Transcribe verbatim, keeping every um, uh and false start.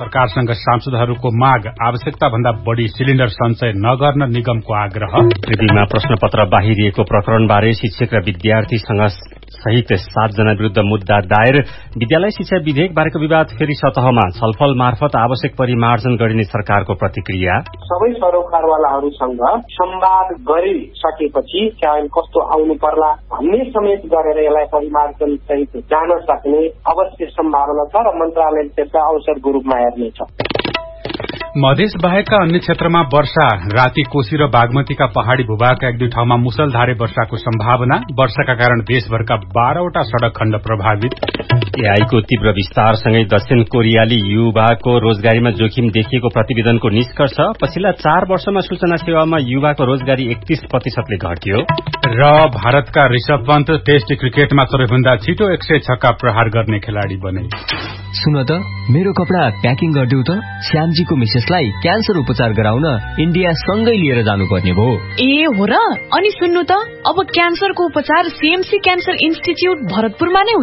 सरकारसँग सांसदहरूको माग, आवश्यकता भन्दा बढ़ी सिलिण्डर सञ्चय नगर्न निगमको आग्रह। पृथ्वीमा प्रश्नपत्र बाहिरिएको प्रकरणबारे शिक्षक र विद्यार्थीसँग सहित सातजना विरूद्ध मुद्दा दायर। विद्यालय शिक्षा विधेयक बारेको विवाद फेरि सतहमा, छलफल मार्फत आवश्यक परिमार्जन गरिने सरकारको प्रतिक्रिया। सबै सरोकारवालाहरूसँग संवाद गरिसकेपछि चाहिँ कस्तो आउनु पर्ला भन्ने समेत गरेर यसलाई परिमार्जन सहित जान सक्ने अवश्य सम्भावना छ र मन्त्रालयले त्यसलाई अवसरको रूपमा हेर्नेछ। मधेस बाहेकका अन्य क्षेत्रमा वर्षा, राति कोशी र बागमतीका पहाड़ी भूभागका एक दुई ठाउँमा मुसलधारे वर्षाको सम्भावना। वर्षाका कारण देशभरका बाह्रवटा सड़क खण्ड प्रभावित। एआईको तीव्र विस्तारसँगै दक्षिण कोरियाली युवाको रोजगारीमा जोखिम देखिएको प्रतिवेदनको निष्कर्ष। पछिल्ला चार वर्षमा सूचना सेवामा युवाको रोजगारी एकतीस प्रतिशतले घट्यो। र भारतका ऋषभ पन्त टेस्ट क्रिकेटमा सबैभन्दा छिटो एक सय छक्का प्रहार गर्ने खेलाड़ी बने। सुन त, मेरो कपडा प्याकिङ गरिदेऊ त। श्यामजीको मिसेसलाई क्यान्सर उपचार गराउन इन्डिया सँगै लिएर जानुपर्ने भो। ए हो र? अनि सुन्नु त, अब क्यान्सरको उपचार सीएमसी क्यान्सर इन्स्टिच्युट भरतपुरमा नै